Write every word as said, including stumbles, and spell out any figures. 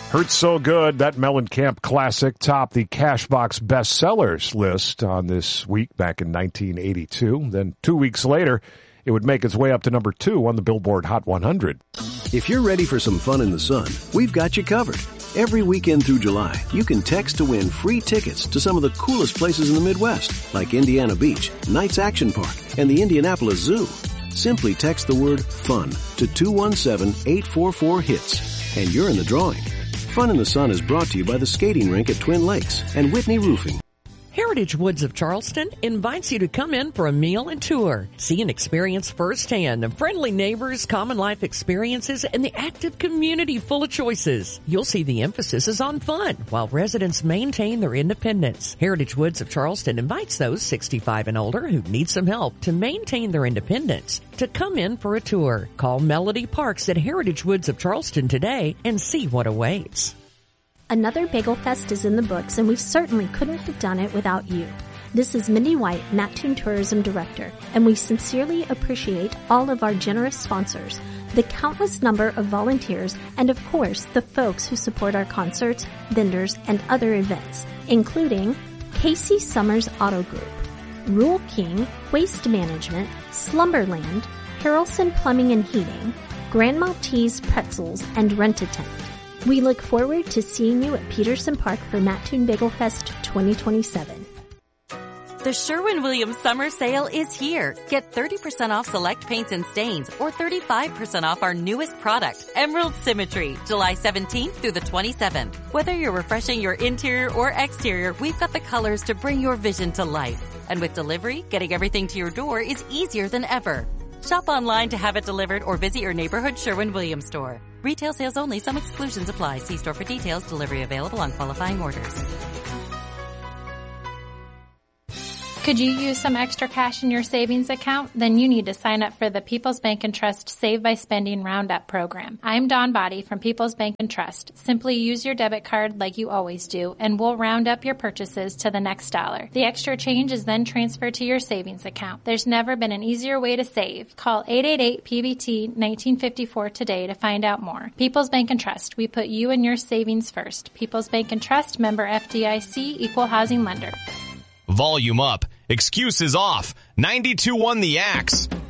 Hurts So Good, that Mellencamp classic, topped the Cashbox bestsellers list on this week back in nineteen eighty-two. Then two weeks later, it would make its way up to number two on the Billboard Hot one hundred. If you're ready for some fun in the sun, we've got you covered. Every weekend through July, you can text to win free tickets to some of the coolest places in the Midwest, like Indiana Beach, Knights Action Park, and the Indianapolis Zoo. Simply text the word FUN to two one seven, eight four four, HITS, and you're in the drawing. Fun in the Sun is brought to you by the skating rink at Twin Lakes and Whitney Roofing. Heritage Woods of Charleston invites you to come in for a meal and tour. See and experience firsthand the friendly neighbors, common life experiences, and the active community full of choices. You'll see the emphasis is on fun while residents maintain their independence. Heritage Woods of Charleston invites those sixty-five and older who need some help to maintain their independence to come in for a tour. Call Melody Parks at Heritage Woods of Charleston today and see what awaits. Another Bagel Fest is in the books, and we certainly couldn't have done it without you. This is Mindy White, Mattoon Tourism Director, and we sincerely appreciate all of our generous sponsors, the countless number of volunteers, and of course, the folks who support our concerts, vendors, and other events, including Casey Summers Auto Group, Rule King, Waste Management, Slumberland, Harrelson Plumbing and Heating, Grand Maltese Pretzels, and Rent-A-Tent. We look forward to seeing you at Peterson Park for Mattoon Bagel Fest twenty twenty-seven. The Sherwin-Williams Summer Sale is here. Get thirty percent off select paints and stains or thirty-five percent off our newest product, Emerald Symmetry, July seventeenth through the twenty-seventh. Whether you're refreshing your interior or exterior, we've got the colors to bring your vision to life. And with delivery, getting everything to your door is easier than ever. Shop online to have it delivered or visit your neighborhood Sherwin-Williams store. Retail sales only. Some exclusions apply. See store for details. Delivery available on qualifying orders. Could you use some extra cash in your savings account? Then you need to sign up for the People's Bank and Trust Save by Spending Roundup program. I'm Dawn Body from People's Bank and Trust. Simply use your debit card like you always do, and we'll round up your purchases to the next dollar. The extra change is then transferred to your savings account. There's never been an easier way to save. Call eight eight eight P B T nineteen fifty-four today to find out more. People's Bank and Trust. We put you and your savings first. People's Bank and Trust, member F D I C, equal housing lender. Volume up. Excuses off. ninety-two point one The Axe.